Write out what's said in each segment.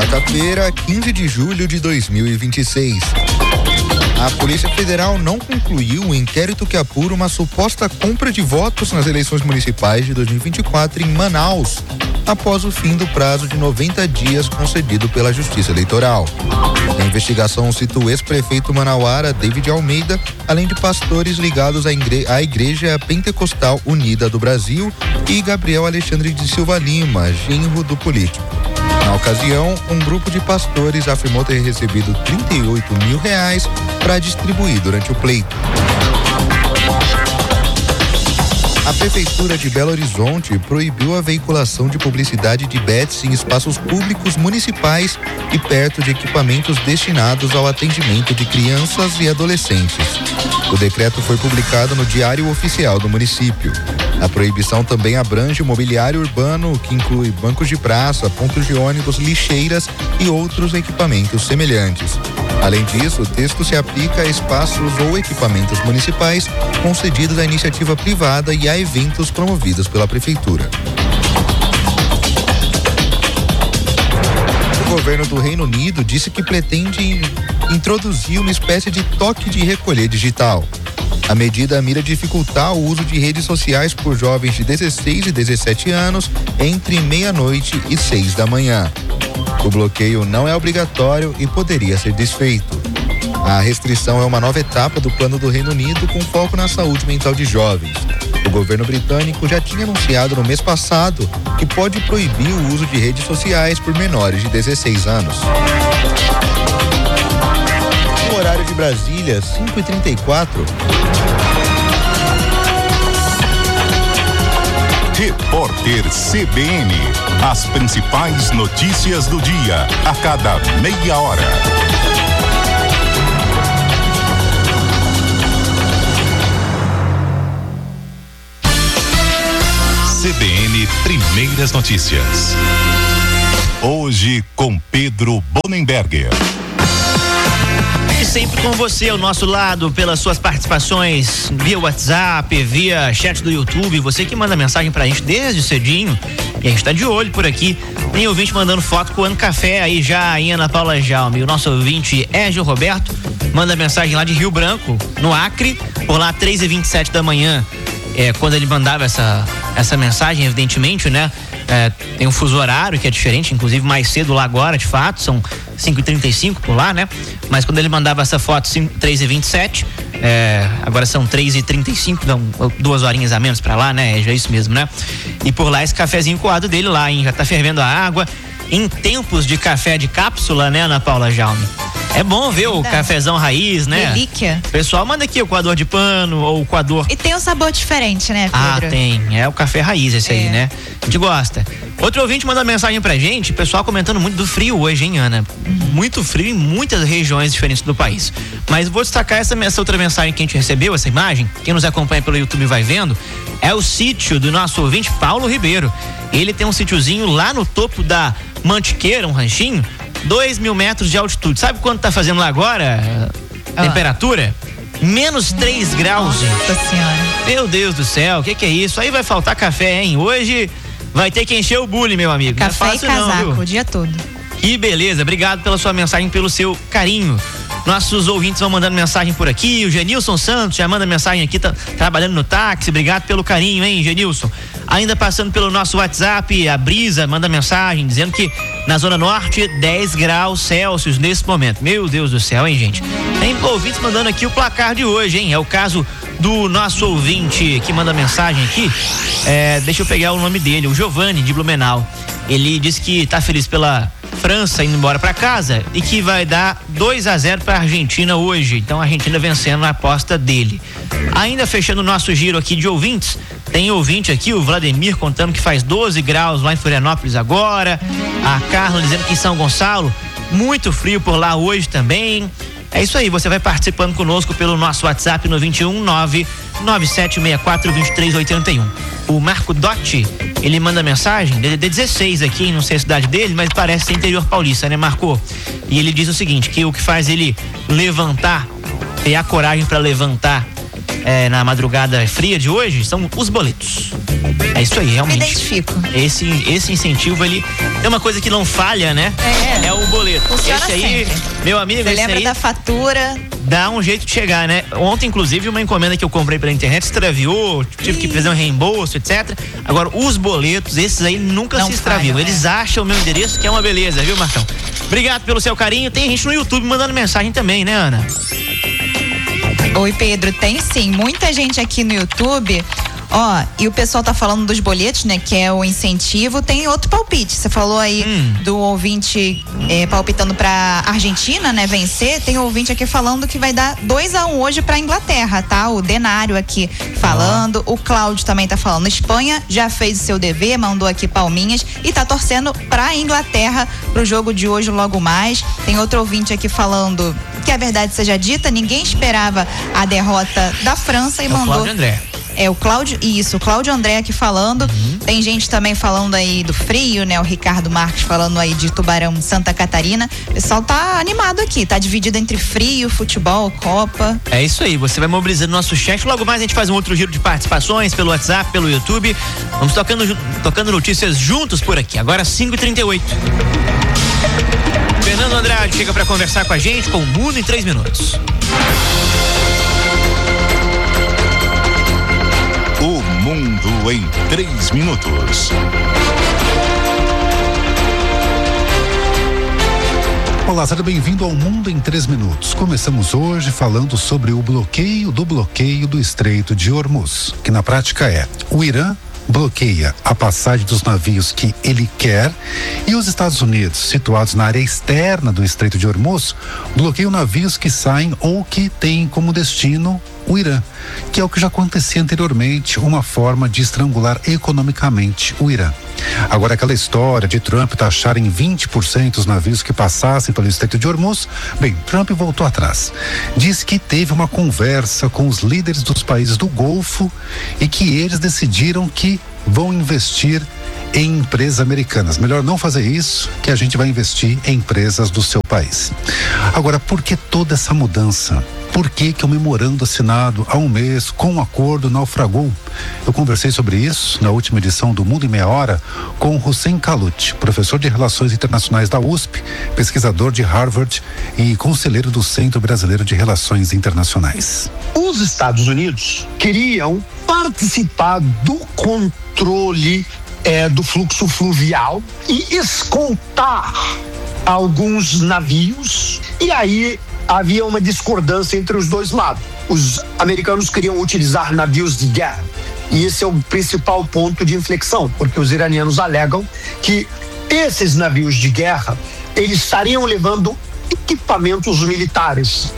quarta-feira, 15 de julho de 2026. A Polícia Federal não concluiu o inquérito que apura uma suposta compra de votos nas eleições municipais de 2024 em Manaus, após o fim do prazo de 90 dias concedido pela Justiça Eleitoral. A investigação cita o ex-prefeito manauara David Almeida, além de pastores ligados à Igreja Pentecostal Unida do Brasil e Gabriel Alexandre de Silva Lima, genro do político. Na ocasião, um grupo de pastores afirmou ter recebido R$38 mil para distribuir durante o pleito. A Prefeitura de Belo Horizonte proibiu a veiculação de publicidade de bets em espaços públicos municipais e perto de equipamentos destinados ao atendimento de crianças e adolescentes. O decreto foi publicado no Diário Oficial do município. A proibição também abrange o mobiliário urbano, que inclui bancos de praça, pontos de ônibus, lixeiras e outros equipamentos semelhantes. Além disso, o texto se aplica a espaços ou equipamentos municipais concedidos à iniciativa privada e a eventos promovidos pela Prefeitura. O governo do Reino Unido disse que pretende introduzir uma espécie de toque de recolher digital. A medida mira dificultar o uso de redes sociais por jovens de 16 e 17 anos entre meia-noite e 6 da manhã. O bloqueio não é obrigatório e poderia ser desfeito. A restrição é uma nova etapa do plano do Reino Unido com foco na saúde mental de jovens. O governo britânico já tinha anunciado no mês passado que pode proibir o uso de redes sociais por menores de 16 anos. No horário de Brasília, 5h34. Repórter CBN. As principais notícias do dia, a cada meia hora. CBN Primeiras Notícias. Hoje com Pedro Bonenberger. E sempre com você ao nosso lado, pelas suas participações via WhatsApp, via chat do YouTube, você que manda mensagem pra gente desde cedinho, e a gente tá de olho por aqui. Tem ouvinte mandando foto coando café aí já em Ana Paula Jaume. O nosso ouvinte Gil Roberto manda mensagem lá de Rio Branco, no Acre, por lá 3h27 da manhã. Quando ele mandava essa mensagem, evidentemente, né? Tem um fuso horário que é diferente, inclusive mais cedo lá agora, de fato, são 5h35 por lá, né? Mas quando ele mandava essa foto 3h27, agora são 3h35, então 2 horinhas a menos pra lá, né? Já é isso mesmo, né? E por lá esse cafezinho coado dele lá, hein? Já tá fervendo a água. Em tempos de café de cápsula, né, Ana Paula Jaume? É bom ver o cafezão raiz, né? Relíquia. O pessoal manda aqui o coador de pano ou o coador. E tem um sabor diferente, né, Pedro? Ah, tem. É o café raiz esse aí, né? A gente gosta. Outro ouvinte manda mensagem pra gente, pessoal comentando muito do frio hoje, hein, Ana? Muito frio em muitas regiões diferentes do país. Mas vou destacar essa outra mensagem que a gente recebeu, essa imagem. Quem nos acompanha pelo YouTube vai vendo. É o sítio do nosso ouvinte Paulo Ribeiro. Ele tem um sítiozinho lá no topo da Mantiqueira, um ranchinho, 2.000 metros de altitude. Sabe quanto tá fazendo lá agora? Temperatura? -3 graus, gente. Nossa Senhora. Meu Deus do céu, o que é isso? Aí vai faltar café, hein? Hoje vai ter que encher o bule, meu amigo. Café não é fácil, e casaco, não, viu? o dia todo. Que beleza, obrigado pela sua mensagem, pelo seu carinho. Nossos ouvintes vão mandando mensagem por aqui. O Genilson Santos já manda mensagem aqui, tá trabalhando no táxi. Obrigado pelo carinho, hein, Genilson? Ainda passando pelo nosso WhatsApp, a Brisa manda mensagem dizendo que na Zona Norte, 10 graus Celsius nesse momento. Meu Deus do céu, hein, gente? Tem ouvintes mandando aqui o placar de hoje, hein? É o caso do nosso ouvinte que manda mensagem aqui. Deixa eu pegar o nome dele, o Giovanni de Blumenau. Ele disse que tá feliz pela França indo embora para casa e que vai dar 2-0 para a Argentina hoje. Então a Argentina vencendo a aposta dele. Ainda fechando o nosso giro aqui de ouvintes, tem ouvinte aqui, o Vladimir, contando que faz 12 graus lá em Florianópolis agora. A Carla dizendo que em São Gonçalo, muito frio por lá hoje também. É isso aí, você vai participando conosco pelo nosso WhatsApp no 21 99764 2381. O Marco Dotti, ele manda mensagem, de 16 aqui, não sei a cidade dele, mas parece ser interior paulista, né, Marco? E ele diz o seguinte, que o que faz ele levantar, ter a coragem para levantar na madrugada fria de hoje são os boletos. É isso aí, realmente. Me identifico. Esse incentivo, ele é uma coisa que não falha, né? É o boleto. Funciona esse aí, sempre. meu amigo, Você esse lembra aí da fatura? dá um jeito de chegar, né? Ontem, inclusive, uma encomenda que eu comprei pela internet extraviou, tive que fazer um reembolso, etc. Agora, os boletos, esses aí nunca Não se extraviam. falham, Eles acham o meu endereço, que é uma beleza, viu, Marcão? Obrigado pelo seu carinho. Tem gente no YouTube mandando mensagem também, né, Ana? Oi, Pedro, tem sim. Muita gente aqui no YouTube. Ó, e o pessoal tá falando dos boletos, né? Que é o incentivo. Tem outro palpite. Você falou aí do ouvinte palpitando pra Argentina, né? Vencer. Tem um ouvinte aqui falando que vai dar 2-1 hoje pra Inglaterra, tá? O Denário aqui falando. O Cláudio também tá falando. Espanha já fez o seu dever, mandou aqui palminhas e tá torcendo pra Inglaterra pro jogo de hoje logo mais. Tem outro ouvinte aqui falando que a verdade seja dita, ninguém esperava a derrota da França e mandou. O Cláudio André. O Cláudio André aqui falando. Tem gente também falando aí do frio, né? O Ricardo Marques falando aí de Tubarão, Santa Catarina. O pessoal tá animado aqui, tá dividido entre frio, futebol, Copa. É isso aí, você vai mobilizando o nosso chat. Logo mais a gente faz um outro giro de participações pelo WhatsApp, pelo YouTube. Vamos tocando notícias juntos por aqui. Agora 5h38. Fernando Andrade chega para conversar com a gente com o Mundo em 3 minutos. O Mundo em 3 minutos. Olá, seja bem-vindo ao Mundo em 3 minutos. Começamos hoje falando sobre o bloqueio do Estreito de Hormuz, que na prática é o Irã bloqueia a passagem dos navios que ele quer e os Estados Unidos, situados na área externa do Estreito de Hormuz, bloqueiam navios que saem ou que têm como destino o Irã, que é o que já acontecia anteriormente, uma forma de estrangular economicamente o Irã. Agora, aquela história de Trump taxar em 20% os navios que passassem pelo Estreito de Hormuz, bem, Trump voltou atrás. Diz que teve uma conversa com os líderes dos países do Golfo e que eles decidiram que vão investir em empresas americanas. Melhor não fazer isso, que a gente vai investir em empresas do seu país. Agora, por que toda essa mudança? Por que o memorando assinado há um mês com um acordo naufragou? Eu conversei sobre isso na última edição do Mundo em Meia Hora com Hussein Kalut, professor de Relações Internacionais da USP, pesquisador de Harvard e conselheiro do Centro Brasileiro de Relações Internacionais. Os Estados Unidos queriam participar do controle do fluxo fluvial e escoltar alguns navios, e aí havia uma discordância entre os dois lados. Os americanos queriam utilizar navios de guerra, e esse é o principal ponto de inflexão, porque os iranianos alegam que esses navios de guerra, eles estariam levando equipamentos militares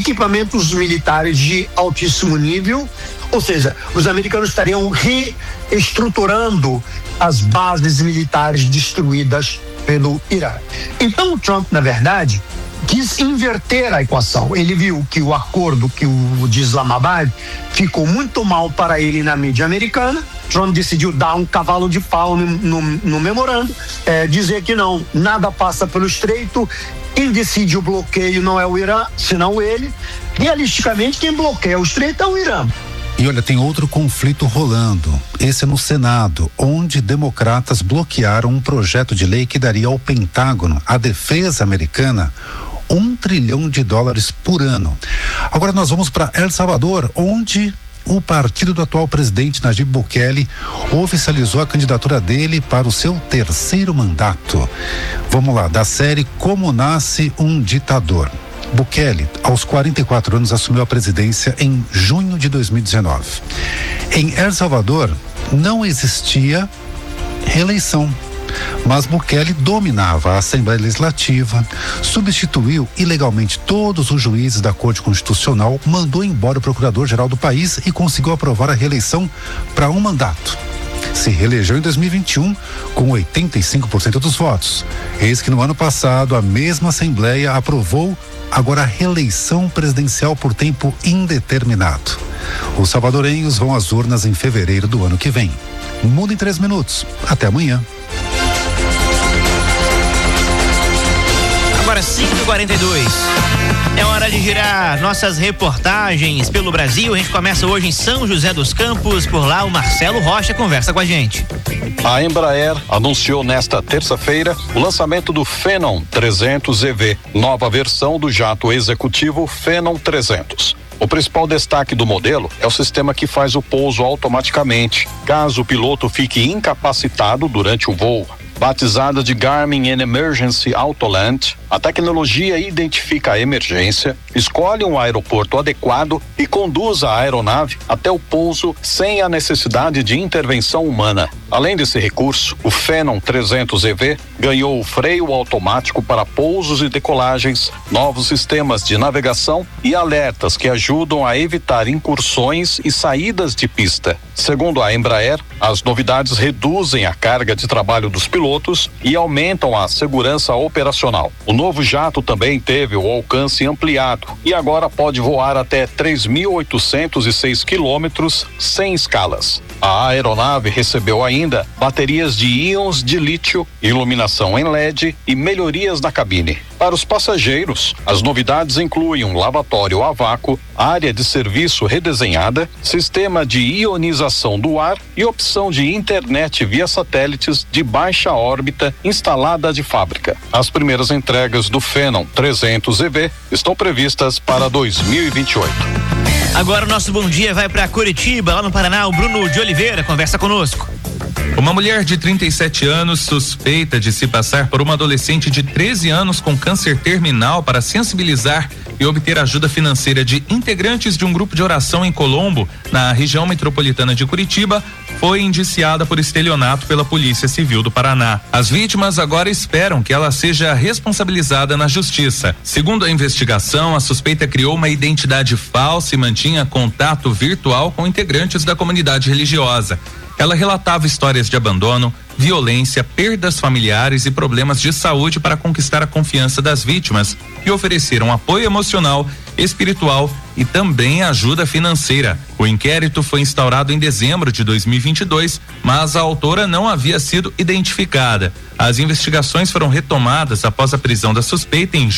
de altíssimo nível, ou seja, os americanos estariam reestruturando as bases militares destruídas pelo Irã. Então, o Trump, na verdade, quis inverter a equação. Ele viu que o acordo de Islamabad ficou muito mal para ele na mídia americana. Trump decidiu dar um cavalo de pau no memorando, dizer que não, nada passa pelo estreito. Quem decide o bloqueio não é o Irã, senão ele. Realisticamente, quem bloqueia o estreito é o Irã. E olha, tem outro conflito rolando. Esse é no Senado, onde democratas bloquearam um projeto de lei que daria ao Pentágono, à defesa americana, $1 trilhão por ano. Agora nós vamos para El Salvador, onde o partido do atual presidente Nayib Bukele oficializou a candidatura dele para o seu 3º mandato. Vamos lá, da série Como Nasce um Ditador. Bukele, aos 44 anos, assumiu a presidência em junho de 2019. Em El Salvador, não existia reeleição, mas Bukele dominava a Assembleia Legislativa, substituiu ilegalmente todos os juízes da Corte Constitucional, mandou embora o procurador-geral do país e conseguiu aprovar a reeleição para um mandato. Se reelegeu em 2021 com 85% dos votos. Eis que no ano passado a mesma Assembleia aprovou agora a reeleição presidencial por tempo indeterminado. Os salvadorenhos vão às urnas em fevereiro do ano que vem. Mundo em 3 minutos. Até amanhã. Agora Agora 5h42. É hora de girar nossas reportagens pelo Brasil. A gente começa hoje em São José dos Campos. Por lá, o Marcelo Rocha conversa com a gente. A Embraer anunciou nesta terça-feira o lançamento do Phenom 300 EV, nova versão do jato executivo Phenom 300. O principal destaque do modelo é o sistema que faz o pouso automaticamente, caso o piloto fique incapacitado durante o voo. Batizada de Garmin Emergency Autoland, a tecnologia identifica a emergência, escolhe um aeroporto adequado e conduz a aeronave até o pouso sem a necessidade de intervenção humana. Além desse recurso, o Phenom 300 EV ganhou o freio automático para pousos e decolagens, novos sistemas de navegação e alertas que ajudam a evitar incursões e saídas de pista. Segundo a Embraer, as novidades reduzem a carga de trabalho dos pilotos e aumentam a segurança operacional. O novo jato também teve o alcance ampliado e agora pode voar até 3.806 quilômetros sem escalas. A aeronave recebeu ainda baterias de íons de lítio, iluminação em LED e melhorias na cabine. Para os passageiros, as novidades incluem um lavatório a vácuo, área de serviço redesenhada, sistema de ionização do ar e opção de internet via satélites de baixa órbita instalada de fábrica. As primeiras entregas do Phenom 300 EV estão previstas para 2028. Agora o nosso bom dia vai para Curitiba, lá no Paraná. O Bruno de Oliveira conversa conosco. Uma mulher de 37 anos suspeita de se passar por uma adolescente de 13 anos com câncer terminal para sensibilizar e obter ajuda financeira de integrantes de um grupo de oração em Colombo, na região metropolitana de Curitiba, foi indiciada por estelionato pela Polícia Civil do Paraná. As vítimas agora esperam que ela seja responsabilizada na justiça. Segundo a investigação, a suspeita criou uma identidade falsa e mantinha contato virtual com integrantes da comunidade religiosa. Ela relatava histórias de abandono, violência, perdas familiares e problemas de saúde para conquistar a confiança das vítimas e oferecer um apoio emocional, espiritual e também ajuda financeira. O inquérito foi instaurado em dezembro de 2022, mas a autora não havia sido identificada. As investigações foram retomadas após a prisão da suspeita em